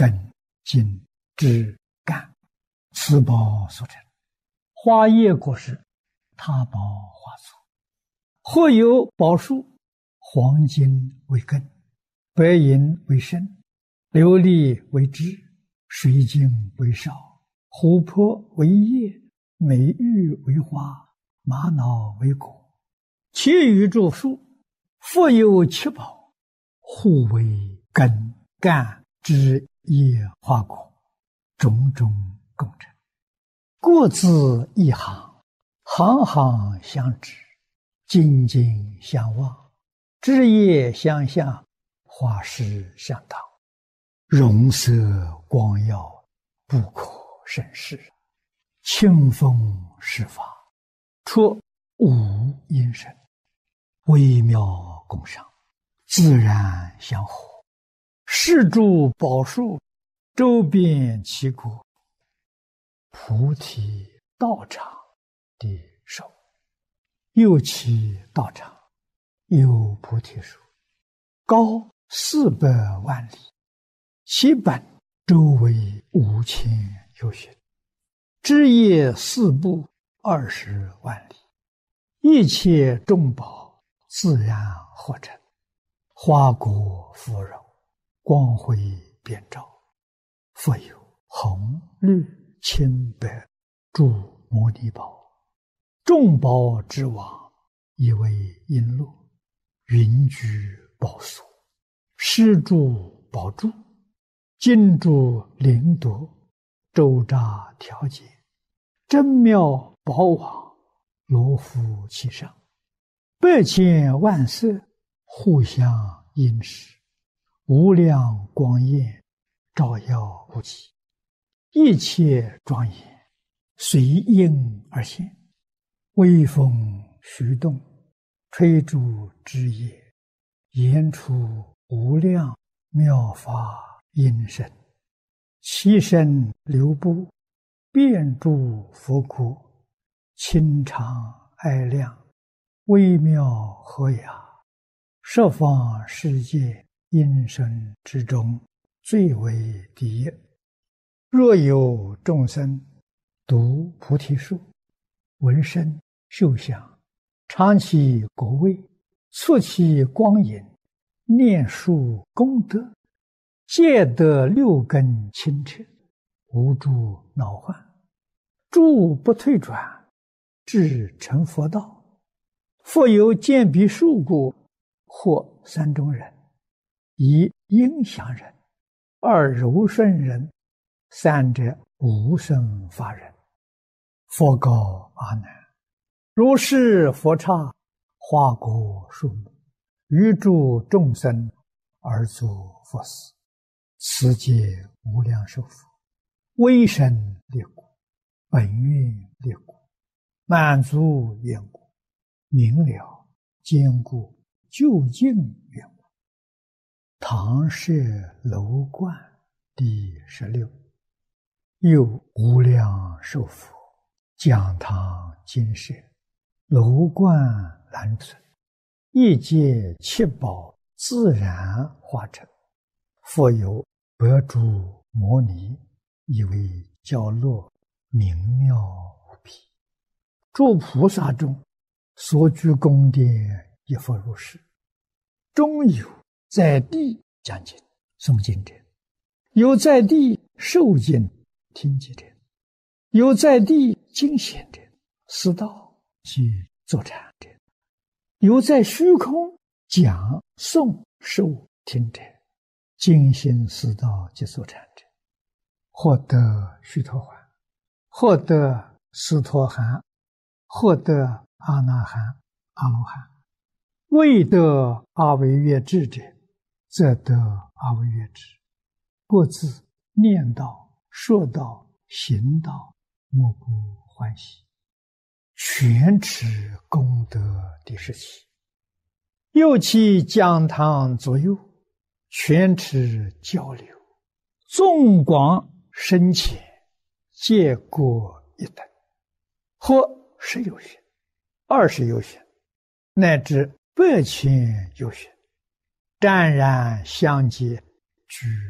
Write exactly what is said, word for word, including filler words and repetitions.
根、茎、枝、干，此宝所成。花叶果实，他宝化作。或有宝树，黄金为根，白银为身，琉璃为枝，水晶为梢，琥珀为叶，美玉为花，玛瑙为果。其余诸树，复有七宝，互为根、干、枝、叶、花、果，种种共成。各自一行，行行相知，茎茎相望，枝叶相向，花实相当，容色光耀，不可胜视。清风施法，出无因声，微妙共赏，自然相合。是诸宝树，周遍其国，菩提道场的手。又其道场，有菩提树，高四百万里，其本周围五千由旬，枝叶四部二十万里，一切众宝自然合成，花果芙蓉，光辉遍照，复有红、绿、青、白诸摩尼宝。众宝之王，以为璎珞，云居宝所，施诸宝柱，金珠灵夺，周匝调节，真妙宝网，罗浮其上，百千万色，互相映饰，无量光焰，照耀不极，一切庄严，随应而现。微风徐动，吹竹枝叶，言出无量妙法音声，其声流布，遍诸佛国，清长爱亮，微妙和雅，十方世界音声之中，最为第一。若有众生读菩提树，闻声嗅香，尝其果味，触其光影，念树功德，皆得六根清澈，无诸恼患，诸不退转，至成佛道。复有见彼树故，或三种人：一应祥人，二柔顺人，三者无生法人。佛告阿难：如是佛刹，花果树木，于诸众生而作佛事，此皆无量寿佛，威神力故，本愿力故，满足愿故，明了坚固究竟愿故。唐舍楼观第十六。又无量寿佛，讲堂金舍，楼观栏存，一界七宝自然化成，复有百诸摩尼，以为教乐，明妙无比。诸菩萨中，所居宫殿亦复如是。中有在地讲经诵经者，有在地受经听经者，有在地经显者，思道及坐禅者，有在虚空讲诵受听者，精心思道及坐禅者，获得须陀洹，获得斯陀含，获得阿那含、阿罗汉。未得阿惟越致者，则得阿惟越致。各自念道、说道、行道，莫不欢喜。全持功德第十七。又其讲堂左右，全持交流，纵广深浅，皆各一等，或十有旬、二十有旬，乃至百千有旬，湛然相接，居